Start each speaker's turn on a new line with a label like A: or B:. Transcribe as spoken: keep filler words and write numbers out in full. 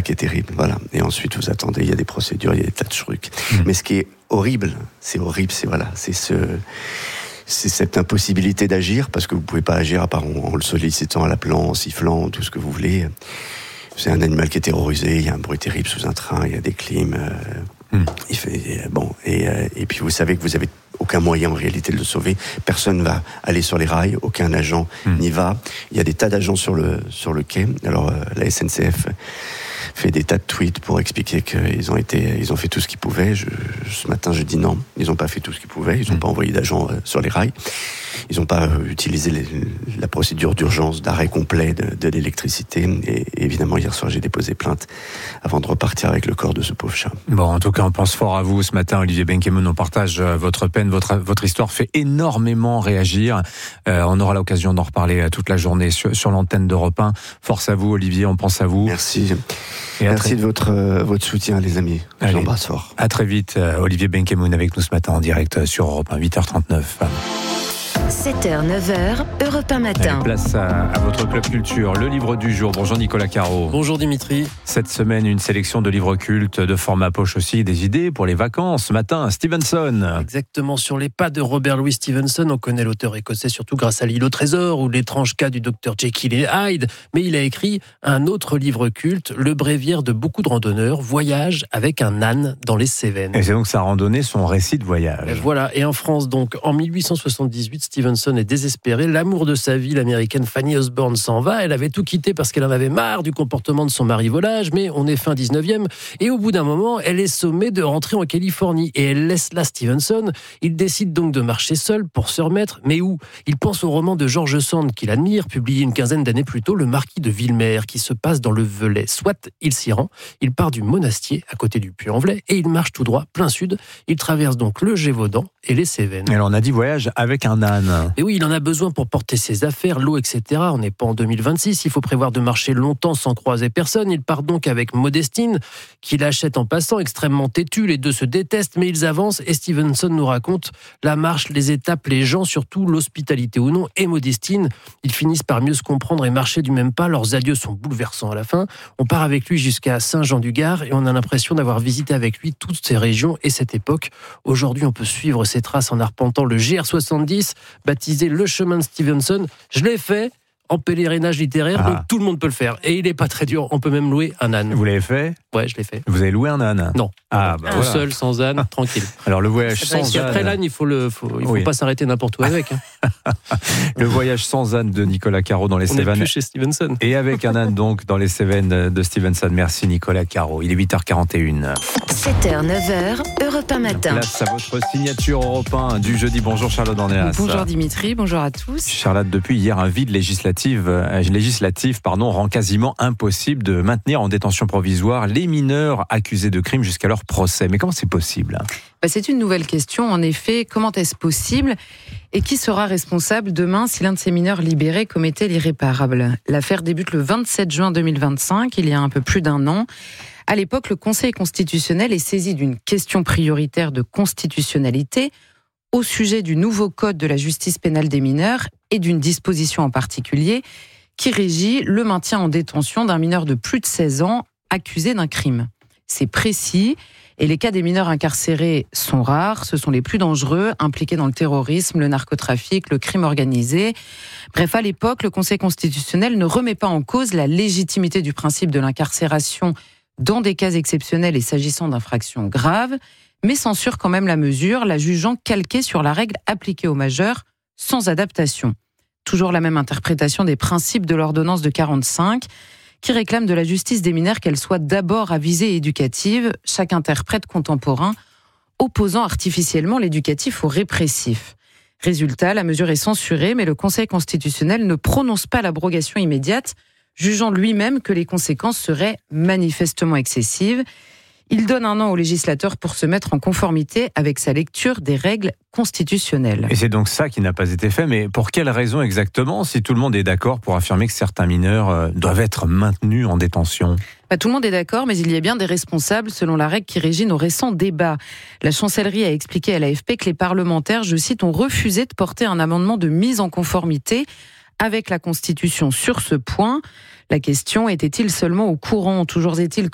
A: qui est terrible. Voilà. Et ensuite, vous attendez, il y a des procédures, il y a des tas de trucs. Mmh. Mais ce qui est horrible, c'est horrible, c'est voilà, c'est ce, c'est cette impossibilité d'agir, parce que vous pouvez pas agir à part en, en le sollicitant, en l'appelant, en sifflant, tout ce que vous voulez. C'est un animal qui est terrorisé, il y a un bruit terrible sous un train, il y a des clims. Euh, mmh. Il fait bon, et, euh, et puis vous savez que vous avez aucun moyen en réalité de le sauver. Personne va aller sur les rails, aucun agent mmh. n'y va. Il y a des tas d'agents sur le sur le quai. Alors euh, la S N C F fait des tas de tweets pour expliquer qu'ils ont été, ils ont fait tout ce qu'ils pouvaient. Je, ce matin, je dis non, ils n'ont pas fait tout ce qu'ils pouvaient. Ils n'ont mmh. pas envoyé d'agents euh, sur les rails. Ils n'ont pas euh, utilisé les, la procédure d'urgence d'arrêt complet de, de l'électricité. Et, et évidemment, hier soir, j'ai déposé plainte avant de repartir avec le corps de ce pauvre chat.
B: Bon, en tout cas, on pense fort à vous ce matin, Olivier Benkemoun. On partage votre peine, votre votre histoire fait énormément réagir. Euh, on aura l'occasion d'en reparler toute la journée sur, sur l'antenne d'Europe un. Force à vous, Olivier. On pense à vous.
A: Merci. Et Merci très... de votre, euh, votre soutien, les amis. Je vous embrasse fort.
B: À très vite. Euh, Olivier Benkemoun avec nous ce matin en direct sur Europe un, huit heures trente-neuf.
C: sept heures, neuf heures, Europe un matin.
B: Allez, place à, à votre club culture, le livre du jour. Bonjour Nicolas Caro.
D: Bonjour Dimitri.
B: Cette semaine, une sélection de livres cultes, de format poche aussi, des idées pour les vacances. Ce matin, Stevenson.
D: Exactement, sur les pas de Robert Louis Stevenson. On connaît l'auteur écossais surtout grâce à L'île au trésor ou l'étrange cas du docteur Jekyll et Hyde. Mais il a écrit un autre livre culte, le bréviaire de beaucoup de randonneurs, Voyage avec un âne dans les Cévennes.
B: Et c'est donc sa randonnée, son récit de voyage.
D: Et voilà, et en France donc, en mille huit cent soixante-dix-huit, Stevenson est désespéré. L'amour de sa vie, l'américaine Fanny Osborne, s'en va. Elle avait tout quitté parce qu'elle en avait marre du comportement de son mari volage, mais on est fin dix-neuvième. Et au bout d'un moment, elle est sommée de rentrer en Californie. Et elle laisse là Stevenson. Il décide donc de marcher seul pour se remettre. Mais où ? Il pense au roman de George Sand qu'il admire, publié une quinzaine d'années plus tôt, Le Marquis de Villemer, qui se passe dans le Velay. Soit il s'y rend, il part du Monastier, à côté du Puy-en-Velay, et il marche tout droit, plein sud. Il traverse donc le Gévaudan et les Cévennes.
B: Et alors on a dit voyage avec un âne.
D: Et oui, il en a besoin pour porter ses affaires, l'eau, et cetera. On n'est pas en deux mille vingt-six, il faut prévoir de marcher longtemps sans croiser personne. Il part donc avec Modestine, qu'il achète en passant, extrêmement têtu. Les deux se détestent, mais ils avancent. Et Stevenson nous raconte la marche, les étapes, les gens, surtout l'hospitalité ou non. Et Modestine, ils finissent par mieux se comprendre et marcher du même pas. Leurs adieux sont bouleversants à la fin. On part avec lui jusqu'à Saint-Jean-du-Gard et on a l'impression d'avoir visité avec lui toutes ces régions et cette époque. Aujourd'hui, on peut suivre ses traces en arpentant le G R soixante-dix, baptisé le chemin de Stevenson. Je l'ai fait en pèlerinage littéraire, ah. donc tout le monde peut le faire. Et il n'est pas très dur, on peut même louer un âne.
B: Vous l'avez fait ?
D: Ouais, je l'ai fait.
B: Vous avez loué un âne ?
D: Non.
B: Ah, bah
D: Tout
B: voilà.
D: seul, sans âne, tranquille.
B: Alors le voyage sans
D: Parce
B: âne...
D: qu'après l'âne, il faut le, faut, il faut oui. pas s'arrêter n'importe où avec. Hein.
B: Le voyage sans âne de Nicolas Caro dans les
D: on
B: Cévennes.
D: On n'est plus chez Stevenson.
B: Et avec un âne donc dans les Cévennes de Stevenson. Merci Nicolas Caro. Il est huit heures quarante et une.
C: sept heures, neuf heures, Europe un matin.
B: Place à votre signature Europe un du jeudi. Bonjour Charlotte Dornelas.
E: Bonjour Dimitri, bonjour à tous.
B: Charlotte, depuis hier, un vide législatif, euh, législatif pardon, rend quasiment impossible de maintenir en détention provisoire les mineurs accusés de crimes jusqu'à leur procès. Mais comment c'est possible ?
E: Bah, c'est une nouvelle question. En effet, comment est-ce possible ? Et qui sera responsable demain si l'un de ces mineurs libérés commettait l'irréparable ? L'affaire débute le vingt-sept juin deux mille vingt-cinq, il y a un peu plus d'un an. À l'époque, le Conseil constitutionnel est saisi d'une question prioritaire de constitutionnalité au sujet du nouveau code de la justice pénale des mineurs et d'une disposition en particulier qui régit le maintien en détention d'un mineur de plus de seize ans accusé d'un crime. C'est précis et les cas des mineurs incarcérés sont rares, ce sont les plus dangereux, impliqués dans le terrorisme, le narcotrafic, le crime organisé. Bref, à l'époque, le Conseil constitutionnel ne remet pas en cause la légitimité du principe de l'incarcération dans des cas exceptionnels et s'agissant d'infractions graves, mais censure quand même la mesure, la jugeant calquée sur la règle appliquée aux majeurs sans adaptation. Toujours la même interprétation des principes de l'ordonnance de quarante-cinq, qui réclame de la justice des mineurs qu'elle soit d'abord à visée éducative, chaque interprète contemporain opposant artificiellement l'éducatif au répressif. Résultat, la mesure est censurée, mais le Conseil constitutionnel ne prononce pas l'abrogation immédiate, jugeant lui-même que les conséquences seraient manifestement excessives. Il donne un an au législateur pour se mettre en conformité avec sa lecture des règles constitutionnelles.
B: Et c'est donc ça qui n'a pas été fait, mais pour quelle raison exactement, si tout le monde est d'accord pour affirmer que certains mineurs euh, doivent être maintenus en détention ?
E: Bah, tout le monde est d'accord, mais il y a bien des responsables selon la règle qui régit nos récents débats. La chancellerie a expliqué à l'A F P que les parlementaires, je cite, ont refusé de porter un amendement de mise en conformité avec la Constitution sur ce point. La question était-il seulement au courant ? Toujours est-il que